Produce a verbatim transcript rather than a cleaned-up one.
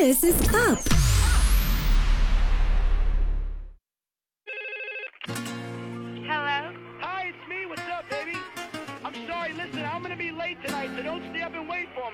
This is Up. Hello? Hi, it's me. What's up, baby? I'm sorry. Listen, I'm going to be late tonight, so don't stay up and wait for